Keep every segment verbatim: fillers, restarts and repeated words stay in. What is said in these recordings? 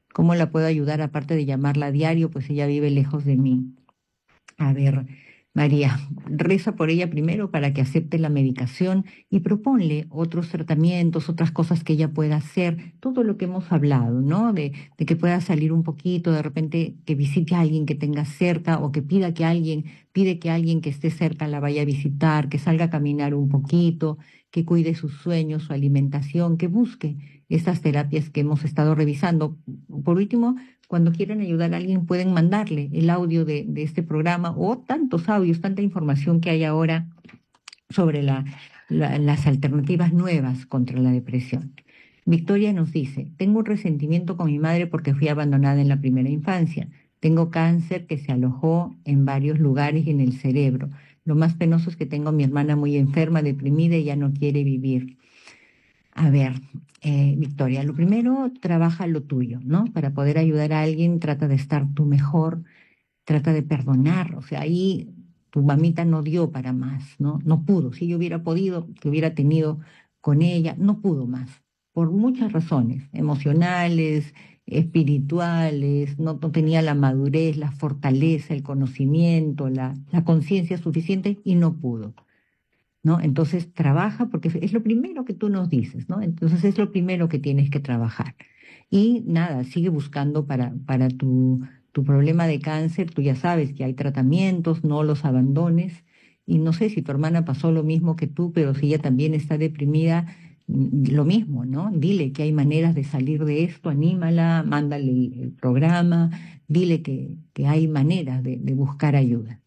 ¿Cómo la puedo ayudar aparte de llamarla a diario? Pues ella vive lejos de mí. A ver, María, reza por ella primero para que acepte la medicación y proponle otros tratamientos, otras cosas que ella pueda hacer, todo lo que hemos hablado, ¿no? De, de que pueda salir un poquito, de repente que visite a alguien que tenga cerca o que pida que alguien, pide que alguien que esté cerca la vaya a visitar, que salga a caminar un poquito, que cuide sus sueños, su alimentación, que busque estas terapias que hemos estado revisando. Por último, cuando quieran ayudar a alguien, pueden mandarle el audio de, de este programa o tantos audios, tanta información que hay ahora sobre la- la- las alternativas nuevas contra la depresión. Victoria nos dice, tengo un resentimiento con mi madre porque fui abandonada en la primera infancia. Tengo cáncer que se alojó en varios lugares y en el cerebro. Lo más penoso es que tengo a mi hermana muy enferma, deprimida y ya no quiere vivir. A ver, eh, Victoria, lo primero, trabaja lo tuyo, ¿no? Para poder ayudar a alguien, trata de estar tú mejor, trata de perdonar. O sea, ahí tu mamita no dio para más, ¿no? No pudo. Si yo hubiera podido, que hubiera tenido con ella, no pudo más, por muchas razones, emocionales, espirituales, no, no tenía la madurez, la fortaleza, el conocimiento, la, la conciencia suficiente y no pudo. ¿No? Entonces trabaja porque es lo primero que tú nos dices, ¿no? Entonces es lo primero que tienes que trabajar. Y nada, sigue buscando para, para tu, tu problema de cáncer, tú ya sabes que hay tratamientos, no los abandones. Y no sé si tu hermana pasó lo mismo que tú, pero si ella también está deprimida, mm, lo mismo, ¿no? Dile que hay maneras de salir de esto, anímala, mándale el, el programa, dile que, que hay maneras de de buscar ayuda.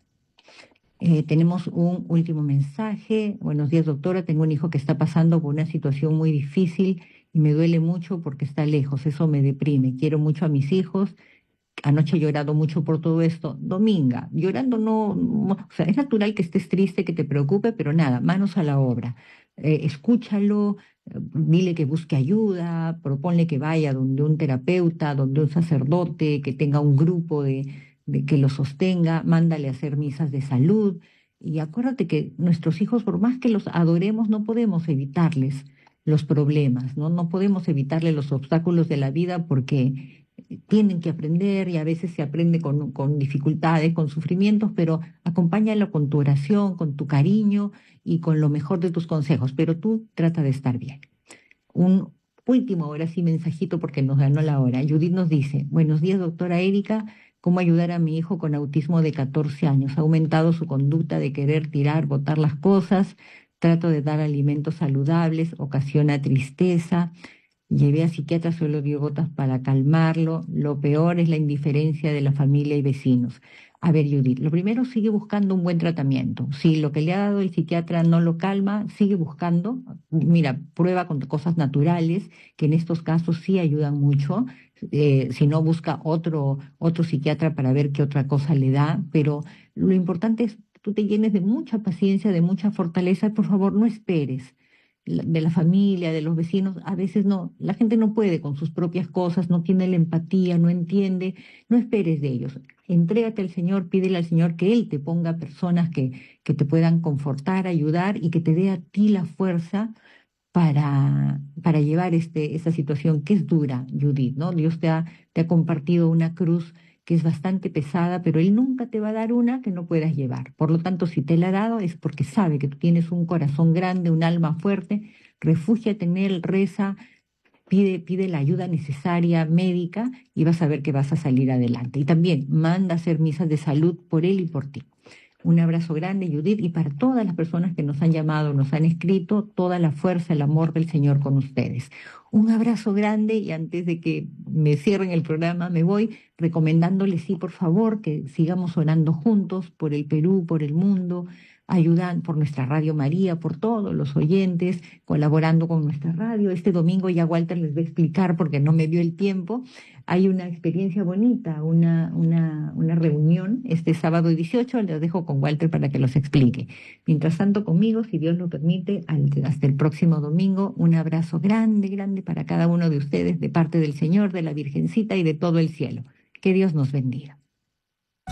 Eh, tenemos un último mensaje. Buenos días, doctora. Tengo un hijo que está pasando por una situación muy difícil y me duele mucho porque está lejos. Eso me deprime. Quiero mucho a mis hijos. Anoche he llorado mucho por todo esto. Dominga, llorando no, no- o sea, es natural que estés triste, que te preocupe, pero nada, manos a la obra. Eh, escúchalo, eh, dile que busque ayuda, proponle que vaya donde un terapeuta, donde un sacerdote, que tenga un grupo de, de que lo sostenga, mándale a hacer misas de salud. Y acuérdate que nuestros hijos, por más que los adoremos, no podemos evitarles los problemas, ¿no? No podemos evitarles los obstáculos de la vida porque tienen que aprender y a veces se aprende con, con dificultades, con sufrimientos, pero acompáñalo con tu oración, con tu cariño y con lo mejor de tus consejos, pero tú trata de estar bien. Un último, ahora sí, mensajito porque nos ganó la hora. Judith nos dice, buenos días, doctora Erika, ¿cómo ayudar a mi hijo con autismo de catorce años? Ha aumentado su conducta de querer tirar, botar las cosas, trato de dar alimentos saludables, ocasiona tristeza. Llevé a psiquiatra, solo dio gotas para calmarlo. Lo peor es la indiferencia de la familia y vecinos. A ver, Judith, lo primero, sigue buscando un buen tratamiento. Si lo que le ha dado el psiquiatra no lo calma, sigue buscando. Mira, prueba con cosas naturales, que en estos casos sí ayudan mucho. Eh, si no, busca otro, otro psiquiatra para ver qué otra cosa le da. Pero lo importante es que tú te llenes de mucha paciencia, de mucha fortaleza. Por favor, no esperes la- de la familia, de los vecinos, a veces no, la gente no puede con sus propias cosas, no tiene la empatía, no entiende, no esperes de ellos. Entrégate al Señor, pídele al Señor que Él te ponga personas que, que te puedan confortar, ayudar y que te dé a ti la fuerza para, para llevar este, esta situación que es dura, Judith, ¿no? Dios te ha, te ha compartido una cruz que es bastante pesada, pero Él nunca te va a dar una que no puedas llevar. Por lo tanto, si te la ha dado es porque sabe que tú tienes un corazón grande, un alma fuerte, refúgiate en Él, reza, pide, pide la ayuda necesaria médica y vas a ver que vas a salir adelante. Y también manda a hacer misas de salud por Él y por ti. Un abrazo grande, Judith, y para todas las personas que nos han llamado, nos han escrito, toda la fuerza, el amor del Señor con ustedes. Un abrazo grande y antes de que me cierren el programa, me voy recomendándoles, sí, por favor, que sigamos orando juntos por el Perú, por el mundo, ayudan por nuestra Radio María, por todos los oyentes, colaborando con nuestra radio. Este domingo ya Walter les va a explicar porque no me dio el tiempo. Hay una experiencia bonita, una, una, una reunión este sábado dieciocho, les dejo con Walter para que los explique. Mientras tanto, conmigo, si Dios lo permite, al- hasta el próximo domingo, un abrazo grande, grande para cada uno de ustedes, de parte del Señor, de la Virgencita y de todo el cielo. Que Dios nos bendiga.